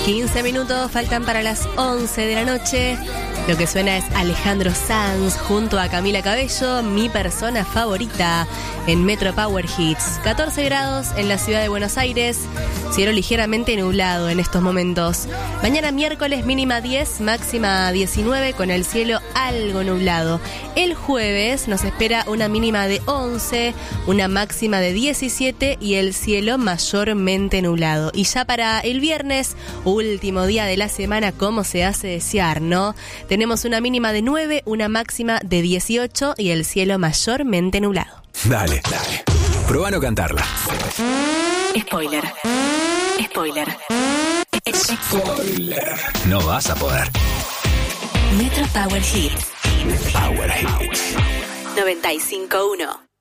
15 minutos faltan para las 11 de la noche. Lo que suena es Alejandro Sanz junto a Camila Cabello, mi persona favorita, en Metro Power Hits. 14 grados en la ciudad de Buenos Aires, cielo ligeramente nublado en estos momentos. Mañana miércoles mínima 10, máxima 19 con el cielo algo nublado. El jueves nos espera una mínima de 11, una máxima de 17 y el cielo mayormente nublado. Y ya para el viernes, último día de la semana, como se hace desear, ¿no? Tenemos una mínima de 9, una máxima de 18 y el cielo mayormente nublado. Dale. Probá no cantarla. Spoiler. No vas a poder. Metro Power Hits. Power Hits. 95.1.